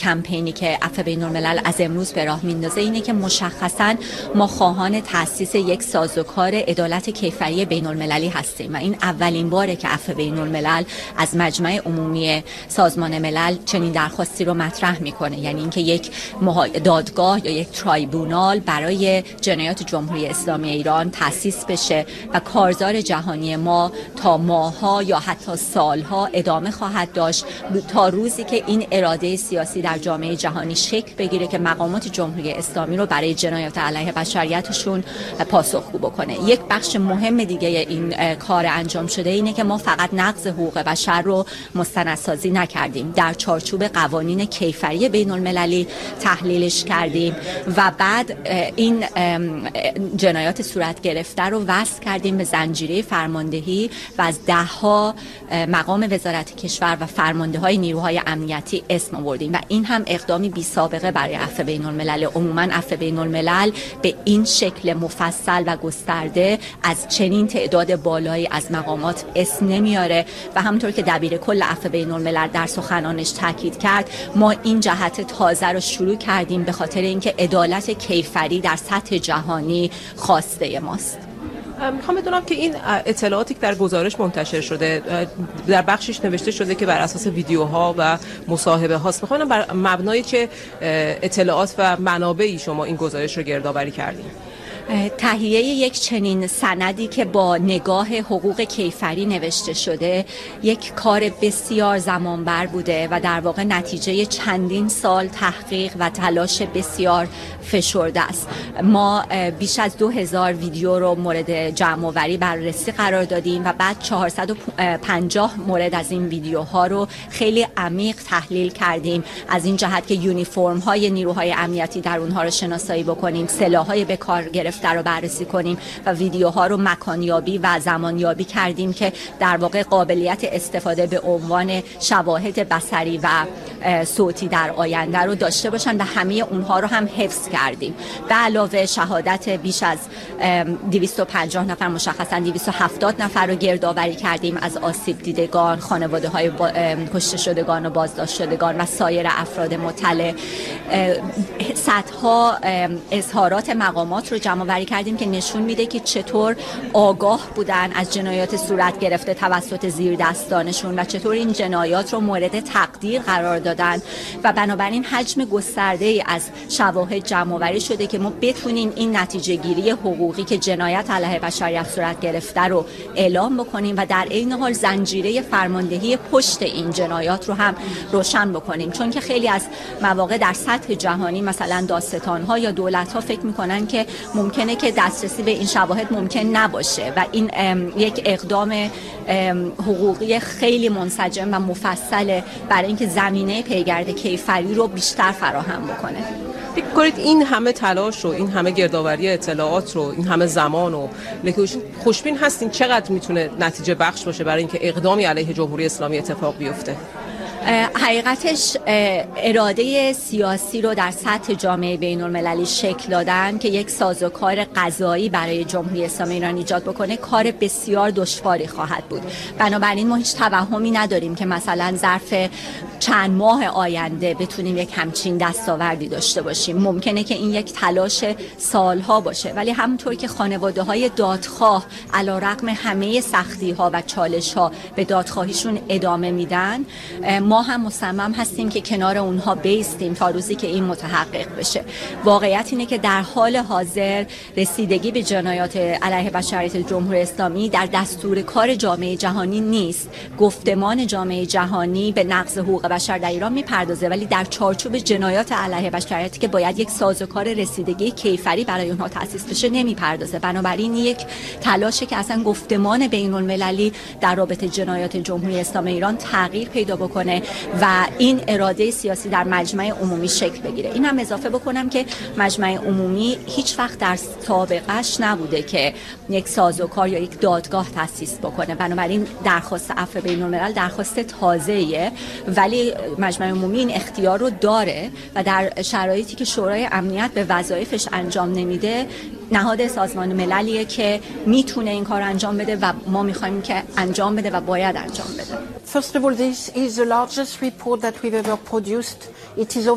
کمپینی که عفو بین‌الملل از امروز به راه میندازه اینه که مشخصاً ما خواهان تأسیس یک سازوکار عدالت کیفری بین‌المللی هستیم و این اولین باره که عفو بین‌الملل از مجمع عمومی سازمان ملل چنین درخواستی رو مطرح میکنه، یعنی اینکه یک دادگاه یا یک ترایبونال برای جنایات جمهوری اسلامی ایران تأسیس بشه و کارزار جهانی ما تا ماه‌ها یا حتی سالها ادامه خواهد داشت تا روزی که این اراده سیاسی در جامعه جهانی شکل بگیره که مقامات جمهوری اسلامی رو برای جنایات علیه بشریتشون پاسخگو بکنه. یک بخش مهم دیگه این کار انجام شده اینه که ما فقط نقض حقوق بشر رو مستندسازی نکردیم، در چارچوب قوانین کیفری بین‌المللی تحلیلش کردیم و بعد این جنایات صورت گرفته رو وصل کردیم به زنجیره فرماندهی و از ده‌ها مقام وزارت کشور و فرمانده‌های نیروهای امنیتی اسم آوردیم و این هم اقدامی بی سابقه برای عفو بین‌الملل. عموماً عفو بین‌الملل به این شکل مفصل و گسترده از چنین تعداد بالایی از مقامات اسم نمیاره و همونطور که دبیر کل عفو بین‌الملل در سخنانش تاکید کرد، ما این جهت تازه رو شروع کردیم به خاطر اینکه عدالت کیفری در سطح جهانی خواسته ماست. میخوام بدونم که این اطلاعاتی که در گزارش منتشر شده در بخشش نوشته شده که بر اساس ویدیوها و مصاحبه هاست. میخوام بر مبنای چه اطلاعات و منابعی شما این گزارش رو گردآوری کردین؟ تهیه یک چنین سندی که با نگاه حقوق کیفری نوشته شده یک کار بسیار زمانبر بوده و در واقع نتیجه چندین سال تحقیق و تلاش بسیار فشرده است. ما بیش از 2000 ویدیو رو مورد جمع‌آوری بررسی قرار دادیم و بعد 450 مورد از این ویدیوها رو خیلی عمیق تحلیل کردیم، از این جهت که یونیفرم های نیروهای امنیتی در اونها رو شناسایی بکنیم، سلاح‌های به کار گرفته رو بررسی کنیم و ویدیوها رو مکانیابی و زمانیابی کردیم که در واقع قابلیت استفاده به عنوان شواهد بصری و صوتی در آینده رو داشته باشن و همه اونها رو هم حفظ کردیم. به علاوه شهادت بیش از 250 نفر، مشخصاً 270 نفر رو گردآوری کردیم از آسیب دیدگان، خانواده‌های کشته شدگان و بازداشت شدگان و سایر افراد مطلع. صدها اظهارات مقامات رو جمع‌آوری کردیم که نشون میده که چطور آگاه بودن از جنایات صورت گرفته توسط زیردستانشون و چطور این جنایات رو مورد تقدیر قرار دادن و بنابراین حجم گسترده‌ای از شواهد جمع‌آوری شده که ما بتونیم این نتیجه گیری حقوقی که جنایت علیه بشریت صورت گرفته رو اعلام بکنیم و در عین حال زنجیره فرماندهی پشت این جنایات رو هم روشن بکنیم، چون که خیلی از مواقع در سطح جهانی مثلا دادستان‌ها یا دولت‌ها فکر می‌کنن که ممکنه که دسترسی به این شواهد ممکن نباشه و این یک اقدام حقوقی خیلی منسجم و مفصله برای اینکه زمینه پیگرد کیفری رو بیشتر فراهم بکنه. فکر کنید این همه تلاش رو، این همه گردآوری اطلاعات رو، این همه زمان رو خوشبین هستین چقدر میتونه نتیجه بخش باشه برای اینکه اقدامی علیه جمهوری اسلامی اتفاق بیفته؟ حقیقتش اراده سیاسی رو در سطح جامعه بین‌المللی شکل دادن که یک سازوکار قضایی برای جمهوری اسلامی ایران ایجاد بکنه کار بسیار دشواری خواهد بود. بنابراین ما هیچ توهمی نداریم که مثلا ظرف چند ماه آینده بتونیم یک همچین دستاوردی داشته باشیم. ممکنه که این یک تلاش سالها باشه، ولی همونطور که خانواده‌های دادخواه علیرغم همه سختی‌ها و چالش‌ها به دادخواهیشون ادامه میدن، ما هم مصمم هستیم که کنار اونها بیستیم تا روزی که این متحقق بشه. واقعیت اینه که در حال حاضر رسیدگی به جنایات علیه بشریت جمهوری اسلامی در دستور کار جامعه جهانی نیست. گفتمان جامعه جهانی به نقض حقوق بشر در ایران میپردازه، ولی در چارچوب جنایات علیه بشریت که باید یک سازوکار رسیدگی کیفری برای اونها تأسیس بشه نمیپردازه. بنابراین یک تلاشه که اصلا گفتمان بین‌المللی در رابطه جنایات جمهوری اسلامی ایران تغییر پیدا بکنه و این اراده سیاسی در مجمع عمومی شکل بگیره. این هم اضافه بکنم که مجمع عمومی هیچ وقت در سابقش نبوده که یک سازوکار یا یک دادگاه تأسیس بکنه. بنابراین درخواست عفو بین‌الملل درخواست تازه‌ایه، ولی مجمع عمومی این اختیار رو داره و در شرایطی که شورای امنیت به وظایفش انجام نمیده، نهاد سازمان مللیه که میتونه این کار انجام بده و ما میخوایم که انجام بده و باید انجام بده. First of all, this is the largest report that we've ever produced. It is